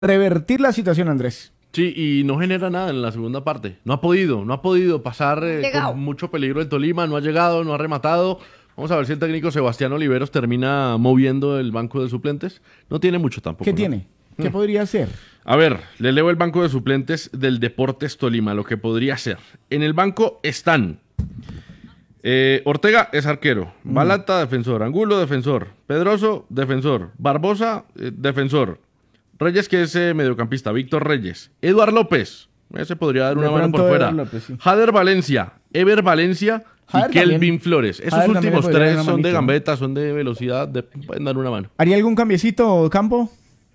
revertir la situación, Andrés. Sí, y no genera nada en la segunda parte. No ha podido pasar con mucho peligro el Tolima, no ha llegado, no ha rematado. Vamos a ver si el técnico Sebastián Oliveros termina moviendo el banco de suplentes. No tiene mucho tampoco. ¿Qué ¿no? tiene? ¿Qué podría hacer? A ver, le leo el banco de suplentes del Deportes Tolima, lo que podría ser. En el banco están Ortega es arquero, Balata defensor, Angulo defensor, Pedroso defensor, Barbosa defensor, Reyes que es mediocampista, Víctor Reyes, Eduard López, ese podría dar una mano por fuera, López, sí. Jader Valencia, Ever Valencia y Kelvin Flores. Esos Jader últimos tres son de gambeta, son de velocidad, pueden dar una mano. ¿Haría algún cambiecito, Campo?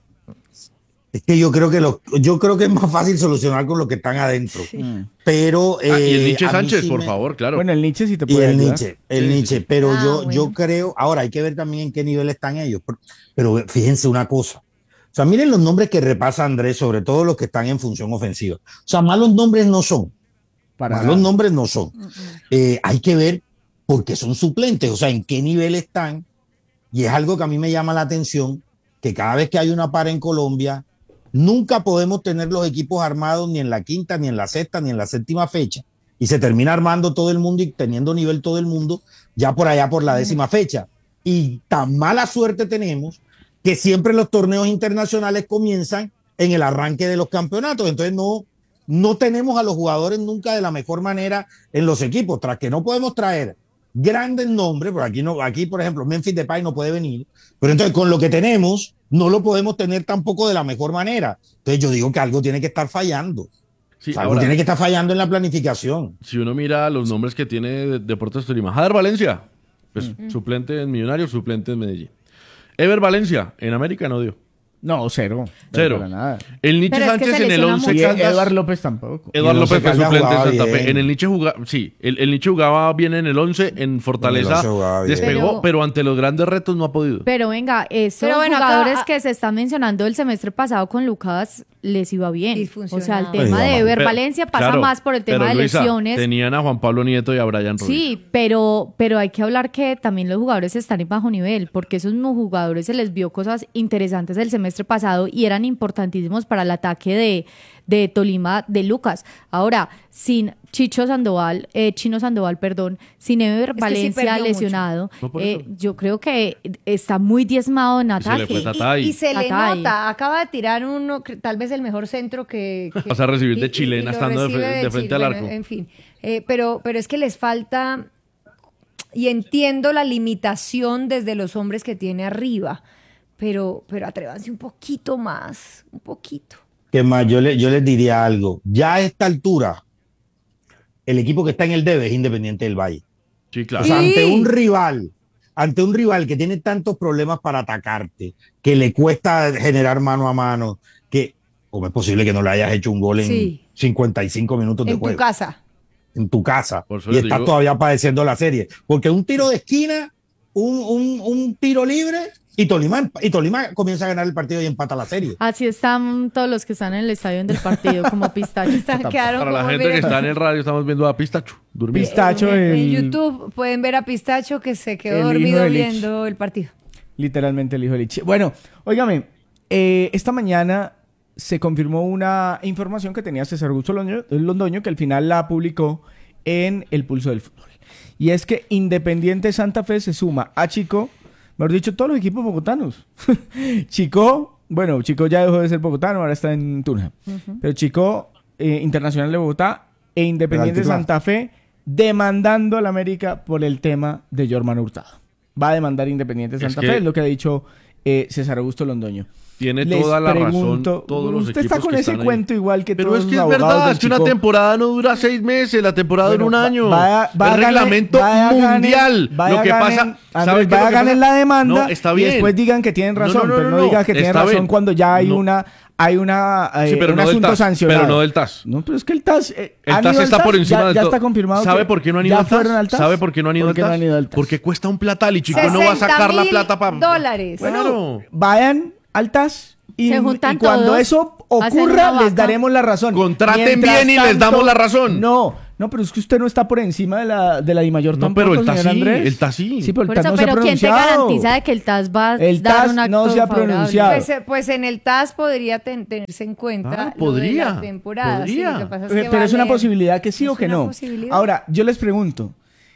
Es que yo creo que es más fácil solucionar con los que están adentro. Sí. Pero y el Nietzsche Sánchez, por favor, claro. Bueno, el Nietzsche sí te puede ayudar. El Nietzsche, pero yo creo, ahora hay que ver también en qué nivel están ellos. Pero fíjense una cosa. O sea, miren los nombres que repasa Andrés, sobre todo los que están en función ofensiva. O sea, malos nombres no son. Malos nombres no son. Hay que ver por qué son suplentes, o sea, en qué nivel están. Y es algo que a mí me llama la atención, que cada vez que hay una para en Colombia, nunca podemos tener los equipos armados ni en la quinta, ni en la sexta, ni en la séptima fecha. Y se termina armando todo el mundo y teniendo nivel todo el mundo ya por allá por la 10ª fecha. Y tan mala suerte tenemos que siempre los torneos internacionales comienzan en el arranque de los campeonatos. Entonces no tenemos a los jugadores nunca de la mejor manera en los equipos. Tras que no podemos traer grandes nombres, porque aquí por ejemplo, Memphis Depay no puede venir, pero entonces con lo que tenemos, no lo podemos tener tampoco de la mejor manera. Entonces yo digo que algo tiene que estar fallando. Sí, algo tiene que estar fallando en la planificación. Si uno mira los nombres que tiene Deportes Tolima, Jader Valencia, pues suplente en Millonarios, suplente en Medellín. Ever Valencia, en América no dio. No, cero. Cero. Nada. El Nietzsche Sánchez en el 11 Caldas. Eduard López tampoco. Eduard López fue suplente en Santa Fe. En el Nietzsche jugaba, sí, el Nietzsche jugaba bien en el 11, en Fortaleza despegó, pero ante los grandes retos no ha podido. Pero venga, esos jugadores que se están mencionando el semestre pasado con Lucas les iba bien. O sea, el tema de Ever Valencia pasa más por el tema de Luisa, lesiones. Tenían a Juan Pablo Nieto y a Brian Ruiz. Sí, pero hay que hablar que también los jugadores están en bajo nivel, porque esos jugadores se les vio cosas interesantes el semestre pasado y eran importantísimos para el ataque de Tolima de Lucas. Ahora, sin Chino Sandoval, sin Ever Valencia lesionado, yo creo que está muy diezmado en ataque. Y se le nota, acaba de tirar uno, tal vez el mejor centro que vas a recibir de chilena estando de frente al arco. En fin, pero es que les falta, y entiendo la limitación desde los hombres que tiene arriba, pero atrévanse un poquito más, un poquito. Que más, yo les diría algo. Ya a esta altura, el equipo que está en el debe es Independiente del Valle. Sí, claro. O sea, ante un rival que tiene tantos problemas para atacarte, que le cuesta generar mano a mano, que ¿cómo es posible que no le hayas hecho un gol en 55 minutos de juego? En tu casa. Y estás todavía padeciendo la serie. Porque un tiro de esquina, un tiro libre, y Tolima comienza a ganar el partido y empata la serie. Así están todos los que están en el estadio del partido, como Pistacho. Para la gente que está en el radio, estamos viendo a Pistacho durmiendo. Pistacho en YouTube pueden ver a Pistacho que se quedó dormido viendo el partido. Literalmente el hijo de Lich. Bueno, óigame, esta mañana se confirmó una información que tenía César Augusto Londoño, que al final la publicó en El Pulso del Fútbol. Y es que Independiente Santa Fe se suma a Chico, mejor dicho, todos los equipos bogotanos. Chico ya dejó de ser bogotano, ahora está en Tunja. Pero Chico, Internacional de Bogotá e Independiente Santa Fe demandando a la América por el tema de Jorman Hurtado. Va a demandar Independiente Santa Fe, es lo que ha dicho César Augusto Londoño. Tiene toda la razón todos los usted está con ese cuento igual que pero todos es que es verdad, es que una temporada no dura 6 meses, la temporada dura un año. El reglamento mundial. Lo que pasa, ¿sabes qué? Ganen la demanda no, está bien. Y después digan que tienen razón, pero no digan que tienen razón cuando ya hay un asunto sancionado. Pero no del TAS. No, pero es que el TAS está por encima del ya está confirmado. ¿Sabe por qué no han ido al TAS? ¿Sabe por qué no han ido al TAS? Porque cuesta un platal y Chico no va a sacar la plata para $60,000. Bueno, vayan al TAS y cuando eso ocurra les daremos la razón. Contraten bien y les damos la razón. No, No, pero es que usted no está por encima de la DIMAYOR No, tampoco, pero el TAS señor sí, Andrés. el TAS sí. Sí, pero el Por TAS eso, no se ha pero ¿quién te pronunciado. garantiza de que el TAS va a El dar TAS un acto no se ha favorable? pronunciado. Pues en el TAS podría tenerse en cuenta Claro, lo de podría, la temporada. Sí, lo podría. que pasa es Pero que es una vale- posibilidad que sí es o que una no. posibilidad. Ahora, yo les pregunto,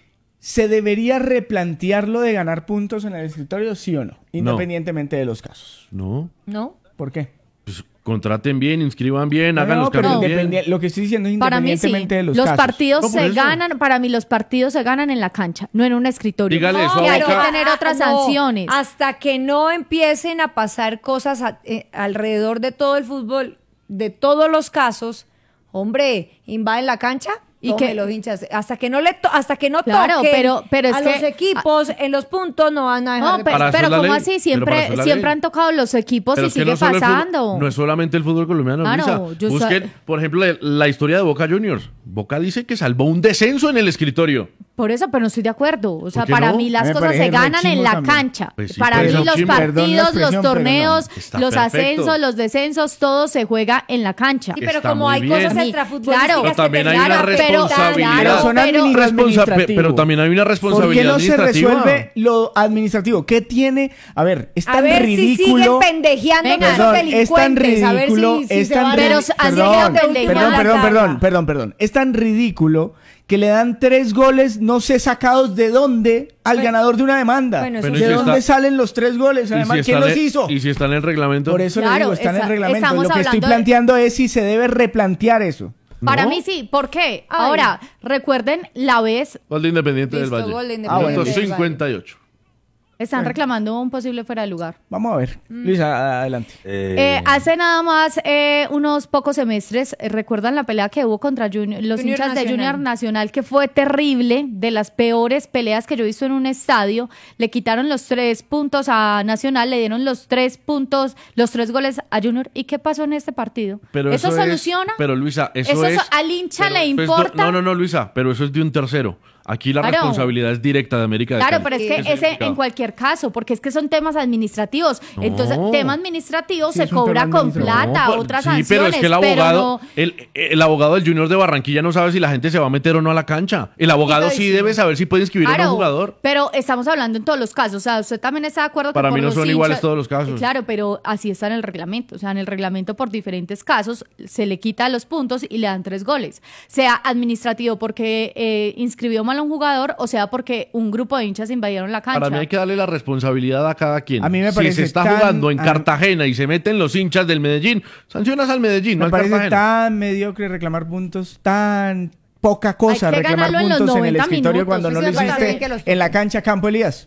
¿se debería replantear lo de ganar puntos en el escritorio, sí o no? Independientemente de los casos. No, ¿No? ¿Por qué? pues contraten bien, inscriban bien, hagan los pero cambios bien. lo que estoy diciendo es Para mí sí. independientemente de los Los casos. partidos No, por se eso. ganan, para mí los partidos se ganan en la cancha, no en un escritorio. Dígale eso a Y hay que Boca. tener otras sanciones. Hasta que no empiecen a pasar cosas alrededor de todo el fútbol, de todos los casos, hombre, invaden la cancha. Y Y que- que los hinchas, hasta que no Claro, toquen pero es a que- los equipos en los puntos no van a dejar No, de pero, Para eso es la ¿cómo ley. así? Pero para Siempre, eso es la siempre ley. han tocado los equipos Pero y es que sigue no solo el pasando. fútbol- no es solamente el fútbol colombiano, Claro, Luisa. yo Busquen, por ejemplo, la historia de Boca Juniors. Boca dice que salvó un descenso en el escritorio. Por eso, pero no estoy de acuerdo. O sea, ¿Por qué para no? mí las Me cosas parece se ganan re en chimbo la también. cancha. Pues sí, Para pero mí eso los chimbo. Perdón la partidos, expresión, los pero torneos, no. Está los perfecto. ascensos, los descensos, todo se juega en la cancha. Sí, pero Está como muy hay bien. cosas Claro, extrafutbolísticas pero que también hay terminan una afectando. responsabilidad. Pero son pero- administrativos. Pero también hay una ¿Por qué responsabilidad no se administrativa. resuelve lo administrativo? ¿Qué tiene? A ver, es A tan ver ridículo. si siguen pendejeando Venga, con esos Perdón, es tan delincuentes. A ver ridículo, si es se tan van a- Pero ridículo. han Perdón, seguido pendejeando perdón. Es tan ridículo que le dan 3 goles, no sé sacados de dónde, al Bueno, ganador de una demanda. bueno, eso Bueno, ¿De y si dónde está- salen los 3 goles? Y Además, si ¿quién está los en- hizo? Y si está en el reglamento. Por eso le Claro, digo, está en el reglamento. estamos Lo que estoy hablando de- planteando es si se debe replantear eso. Para No. mí sí. ¿Por qué? Ay. Ahora, recuerden la vez Gol de Independiente Listo, del Valle. gol de Minuto Independiente del Valle. 58. están reclamando un posible fuera de lugar. Vamos a ver. Luisa, adelante. Hace nada más unos pocos semestres, ¿recuerdan la pelea que hubo contra los Junior hinchas de Nacional. Junior Nacional? Que fue terrible, de las peores peleas que yo he visto en un estadio. Le quitaron los 3 puntos a Nacional, le dieron los 3 puntos, los 3 goles a Junior. ¿Y qué pasó en este partido? Pero ¿Eso es- soluciona? Pero Luisa, eso ¿Eso es. al hincha pero le eso es importa? no, Luisa, pero eso es de un tercero. Aquí la Claro. responsabilidad es directa de América de Claro, Cali. pero es Sí, que Ese ese significado. en cualquier caso, porque es que son temas administrativos. No. Entonces, tema administrativo Sí, se es un cobra tema con administrativo. plata, pues, otras sí, sanciones. pero es que el abogado, no- el abogado del Junior de Barranquilla no sabe si la gente se va a meter o no a la cancha. El abogado sí Quitadísimo. debe saber si puede inscribir a Claro, un jugador. pero estamos hablando en todos los casos. O sea, usted también está de acuerdo que Para por mí no los son hinchas- iguales todos los casos. Claro, pero así está en el reglamento. O sea, en el reglamento por diferentes casos se le quita los puntos y le dan 3 goles. Sea administrativo porque inscribió mal a un jugador o sea porque un grupo de hinchas invadieron la cancha. Para mí hay que darle la responsabilidad a cada quien. A mí me si parece se está tan- jugando en Cartagena y se meten los hinchas del Medellín, sancionas al Medellín, no Me al parece Cartagena. tan mediocre reclamar puntos, tan poca cosa Hay que reclamar ganarlo en los puntos en el 90 escritorio minutos, cuando sí, no sí, lo me parece hiciste bien que los en la cancha Campo Elías.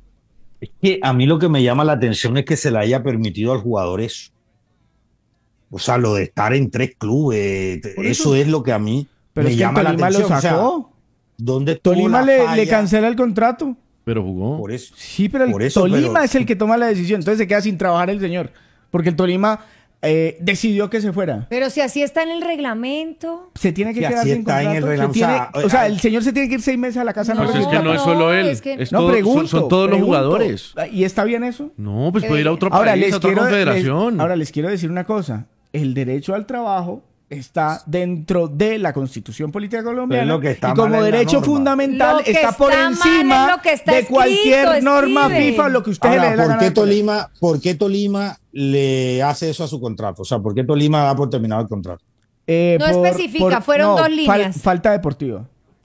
Es que a mí lo que me llama la atención es que se le haya permitido al jugador eso. O sea, lo de estar en 3 clubes, Por eso es lo que a mí Pero me es que llama la Tolima lo atención. O sea, sacó. ¿dónde estuvo Tolima la le falla? cancela el contrato. Pero jugó. Por eso. Sí, pero el Por eso, Tolima pero- es el que toma la decisión. Entonces se queda sin trabajar el señor. Porque el Tolima decidió que se fuera. Pero si así está en el reglamento. Se tiene que Sí, quedar así sin está en el contrato. reglamento. O sea, el señor se tiene que ir 6 meses a la casa. Pues No, es que no es solo él, es que- es No, todo- pregunto. son todos los pregunto. jugadores. ¿Y está bien eso? No, pues puede ir a otro Ahora país, les, a otra quiero, confederación. ahora les quiero decir una cosa. El derecho al trabajo está dentro de la Constitución Política Colombiana Pero lo que está y como mal es la derecho norma. fundamental Lo que está por está mal encima es lo que está de cualquier escrito, norma Steven. FIFA, lo que usted le dé Ahora, la ¿por gana qué de poner. Tolima le hace eso a su contrato? O sea, ¿por qué Tolima da por terminado el contrato? No especifica, fueron 2 líneas. Falta deportiva.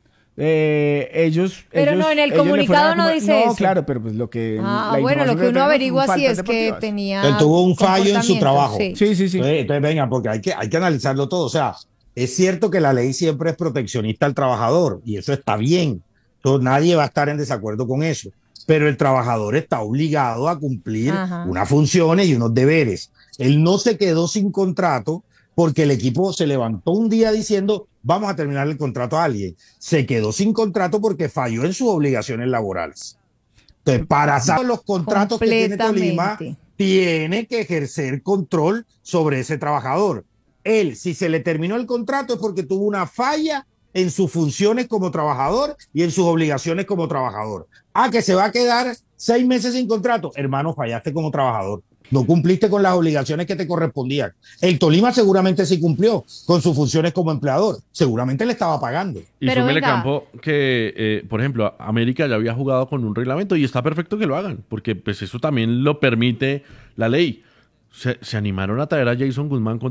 Ellos. Pero no, en el ellos le comunicado fueron a no comer- dice No, eso. claro, pero pues lo que. Ah, la bueno, lo información que uno tenemos averigua son si es faltas que deportivas. tenía. Él tuvo un fallo en su comportamiento, trabajo. sí. Sí, sí, sí. Entonces, venga, porque hay que analizarlo todo. O sea, es cierto que la ley siempre es proteccionista al trabajador y eso está bien. Entonces, nadie va a estar en desacuerdo con eso. Pero el trabajador está obligado a cumplir Ajá. unas funciones y unos deberes. Él no se quedó sin contrato porque el equipo se levantó un día diciendo vamos a terminar el contrato a alguien. Se quedó sin contrato porque falló en sus obligaciones laborales. Entonces, para saber los contratos que tiene Tolima, Completamente. tiene que ejercer control sobre ese trabajador. Él, si se le terminó el contrato es porque tuvo una falla en sus funciones como trabajador y en sus obligaciones como trabajador. Ah, que se va a quedar 6 meses sin contrato. Hermano, fallaste como trabajador. No cumpliste con las obligaciones que te correspondían. El Tolima seguramente sí cumplió con sus funciones como empleador. Seguramente le estaba pagando. Y Pero súmele, venga. Campo, que, por ejemplo, América ya había jugado con un reglamento y está perfecto que lo hagan, porque pues eso también lo permite la ley. Se animaron a traer a Jason Guzmán con